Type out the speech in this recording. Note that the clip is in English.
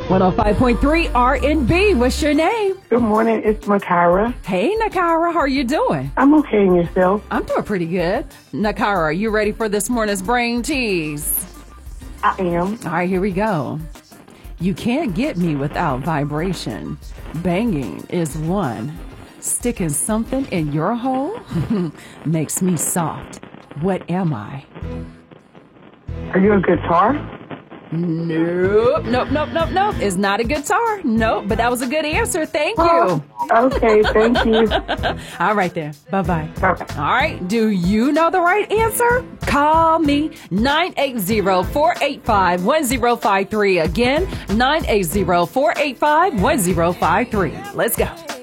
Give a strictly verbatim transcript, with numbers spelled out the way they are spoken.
one oh five point three R and B. What's your name? Good morning. It's Nakara. Hey, Nakara. How are you doing? I'm okay, and yourself? I'm doing pretty good. Nakara, are you ready for this morning's brain tease? I am. All right, here we go. You can't get me without vibration. Banging is one. Sticking something in your hole makes me soft. What am I? Are you a guitar? Nope, nope, nope, nope, nope. It's not a guitar. Nope, but that was a good answer. Thank you. Oh, okay, thank you. All right then. Bye-bye. Okay. All right. Do you know the right answer? Call me nine eight zero, four eight five, one zero five three. Again, nine eight zero, four eight five, one zero five three. Let's go.